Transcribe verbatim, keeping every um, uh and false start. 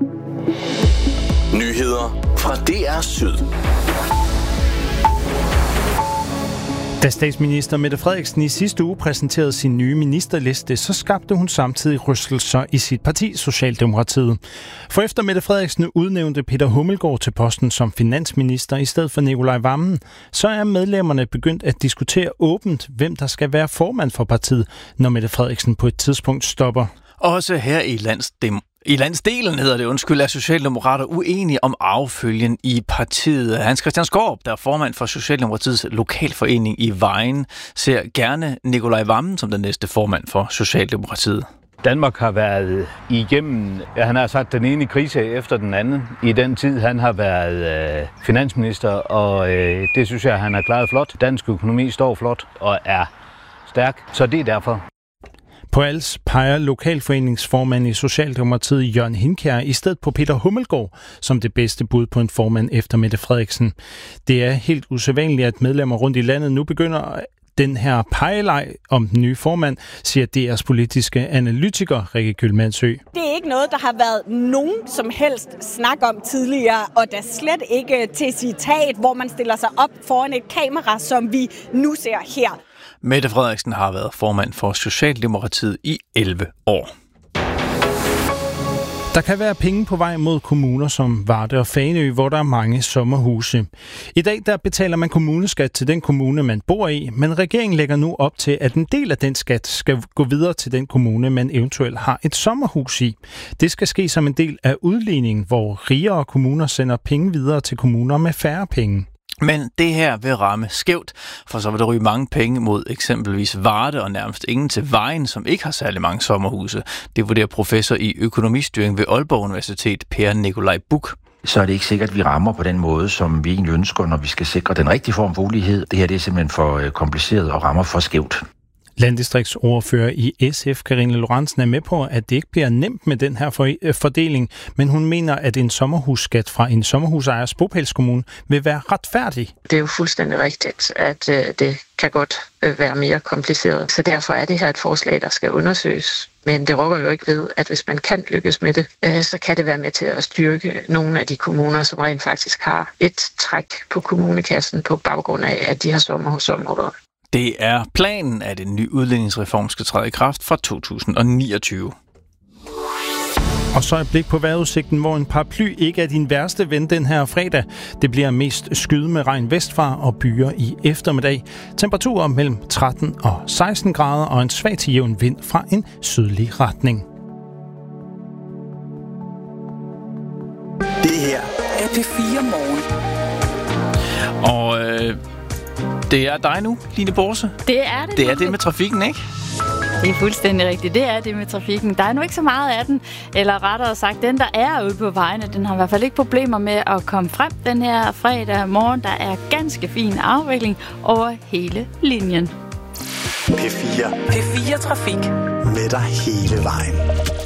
Nyheder fra D R Syd. Da statsminister Mette Frederiksen i sidste uge præsenterede sin nye ministerliste, så skabte hun samtidig rystelser i sit parti, Socialdemokratiet. For efter Mette Frederiksen udnævnte Peter Hummelgaard til posten som finansminister i stedet for Nicolai Wammen, så er medlemmerne begyndt at diskutere åbent, hvem der skal være formand for partiet, når Mette Frederiksen på et tidspunkt stopper. Også her i landsdem I landsdelen hedder det, undskyld, er Socialdemokrater uenige om arvefølgen i partiet. Hans Christian Skaarup, der er formand for Socialdemokratiets lokalforening i Vejen, ser gerne Nicolai Wammen som den næste formand for Socialdemokratiet. Danmark har været igennem, ja, han har sagt den ene krise efter den anden. I den tid, han har været øh, finansminister, og øh, det synes jeg, han har klaret flot. Dansk økonomi står flot og er stærk, så det er derfor. På Als peger lokalforeningsformand i Socialdemokratiet Jørgen Hinkær i stedet på Peter Hummelgaard som det bedste bud på en formand efter Mette Frederiksen. Det er helt usædvanligt, at medlemmer rundt i landet nu begynder den her pegeleg om den nye formand, siger D R's politiske analytiker Rikke Kyllmannsø. Det er ikke noget, der har været nogen som helst snak om tidligere, og da slet ikke til citat, hvor man stiller sig op foran et kamera, som vi nu ser her. Mette Frederiksen har været formand for Socialdemokratiet i elleve år. Der kan være penge på vej mod kommuner som Varde og Fanø, hvor der er mange sommerhuse. I dag der betaler man kommuneskat til den kommune, man bor i, men regeringen lægger nu op til, at en del af den skat skal gå videre til den kommune, man eventuelt har et sommerhus i. Det skal ske som en del af udligningen, hvor rigere kommuner sender penge videre til kommuner med færre penge. Men det her vil ramme skævt, for så vil der ryge mange penge mod eksempelvis Varde og nærmest ingen til Vejen, som ikke har særlig mange sommerhuse. Det vurderer professor i økonomistyring ved Aalborg Universitet, Per Nikolaj Buch. Så er det ikke sikkert, at vi rammer på den måde, som vi egentlig ønsker, når vi skal sikre den rigtige form for ulighed. Det her det er simpelthen for kompliceret og rammer for skævt. Landdistriktsordfører i S F, Karina Lorentzen, er med på, at det ikke bliver nemt med den her fordeling, men hun mener, at en sommerhusskat fra en sommerhusejers bopælskommune vil være retfærdig. Det er jo fuldstændig rigtigt, at det kan godt være mere kompliceret. Så derfor er det her et forslag, der skal undersøges. Men det rokker jo ikke ved, at hvis man kan lykkes med det, så kan det være med til at styrke nogle af de kommuner, som rent faktisk har et træk på kommunekassen på baggrund af, at de har sommerhusområder. Det er planen, at en ny udligningsreform skal træde i kraft fra to tusind og niogtyve. Og så et blik på vejrudsigten, hvor en paraply ikke er din værste ven den her fredag. Det bliver mest skyde med regn vestfra og byer i eftermiddag. Temperaturer mellem tretten og seksten grader og en svag til jævn vind fra en sydlig retning. Det her er P fire Morgen. Og øh, det er dig nu, Line Borse. Det er det. Det er det med trafikken, ikke? Det er fuldstændig rigtigt. Det er det med trafikken. Der er nu ikke så meget af den, eller rettere sagt, den der er ude på vejene, den har i hvert fald ikke problemer med at komme frem den her fredag morgen. Der er ganske fin afvikling over hele linjen. P fire. P fire Trafik. Med dig hele vejen.